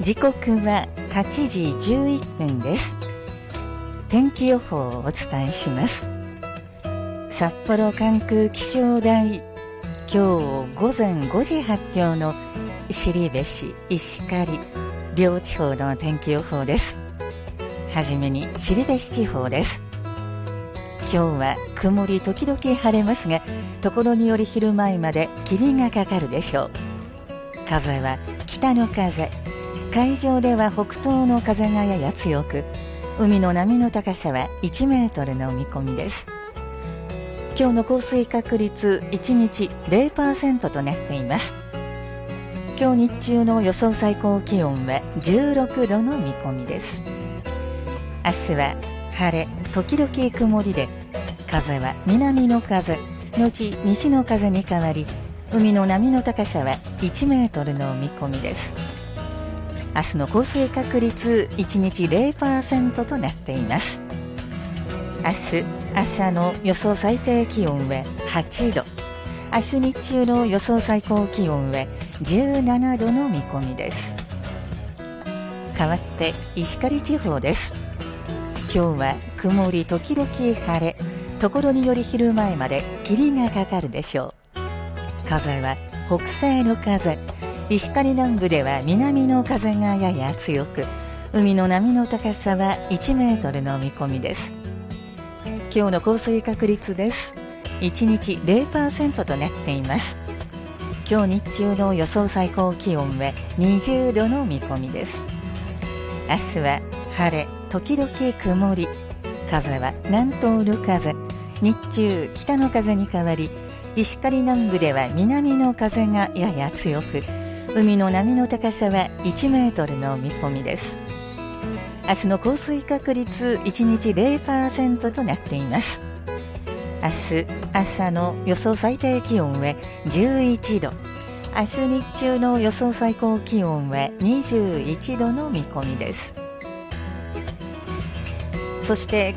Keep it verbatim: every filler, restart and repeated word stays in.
時刻ははちじじゅういっぷんです。天気予報をお伝えします。札幌管区気象台、今日午前ごじ発表の後志、石狩両地方の天気予報です。はじめに後志地方です。今日は曇り時々晴れますが、ところにより昼前まで霧がかかるでしょう。風は北の風、海上では北東の風がやや強く、海の波の高さはいちメートルの見込みです。今日の降水確率いちにち ゼロパーセント となっています。今日日中の予想最高気温はじゅうろくどの見込みです。明日は晴れ時々曇りで、風は南の風のち西の風に変わり、海の波の高さはいちメートルの見込みです。明日の降水確率いちにち ゼロパーセント となっています。明日朝の予想最低気温ははちど、明日日中の予想最高気温はじゅうななどの見込みです。変わって石狩地方です。今日は曇り時々晴れ、ところにより昼前まで霧がかかるでしょう。風は北西の風、石狩南部では南の風がやや強く、海の波の高さはいちメートルの見込みです。今日の降水確率です。いちにち ゼロパーセント となっています。今日日中の予想最高気温はにじゅうどの見込みです。明日は晴れ時々曇り、風は南東の風、日中北の風に変わり、石狩南部では南の風がやや強く、海の波の高さはいちメートルの見込みです。明日の降水確率いちにち ゼロパーセント となっています。明日朝の予想最低気温はじゅういちど、明日日中の予想最高気温はにじゅういちどの見込みです。そして